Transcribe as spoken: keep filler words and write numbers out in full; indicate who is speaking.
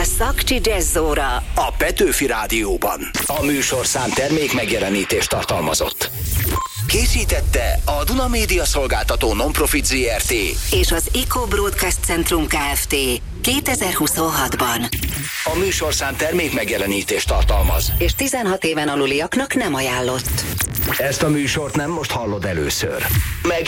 Speaker 1: Szakcsi Jazzóra
Speaker 2: a Petőfi Rádióban. A műsorszám termék megjelenítést tartalmazott. Készítette a Duna Média Szolgáltató Non-Profit zé er té
Speaker 1: és az Eco Broadcast Centrum Kft. kétezer-huszonhatban.
Speaker 2: A műsorszám termék megjelenítést tartalmaz,
Speaker 1: és tizenhat éven aluliaknak nem ajánlott.
Speaker 2: Ezt a műsort nem most hallod először. Meg